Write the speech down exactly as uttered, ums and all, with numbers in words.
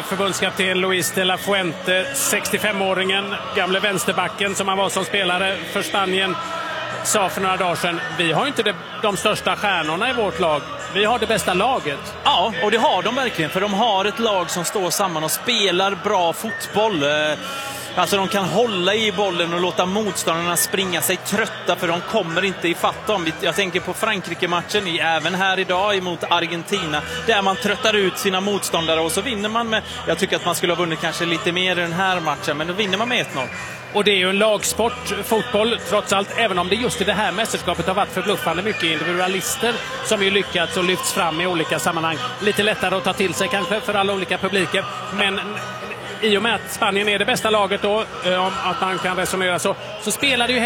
förbundskapten Luis de la Fuente, sextiofemåringen, gamle vänsterbacken som han var som spelare för Spanien, sa för några dagar sedan: vi har inte det, de största stjärnorna i vårt lag. Vi har det bästa laget. Ja, och det har de verkligen. För de har ett lag som står samman och spelar bra fotboll. Alltså de kan hålla i bollen och låta motståndarna springa sig trötta, för de kommer inte ifatt dem. Jag tänker på Frankrike-matchen, även här idag emot Argentina, där man tröttar ut sina motståndare och så vinner man med, jag tycker att man skulle ha vunnit kanske lite mer i den här matchen, men då vinner man med ett noll. Och det är ju en lagsport, fotboll, trots allt, även om det just i det här mästerskapet har varit förbluffande mycket individualister som ju lyckats och lyfts fram i olika sammanhang. Lite lättare att ta till sig kanske för alla olika publiker, men i och med att Spanien är det bästa laget då, om att man kan resonera så, så spelar det ju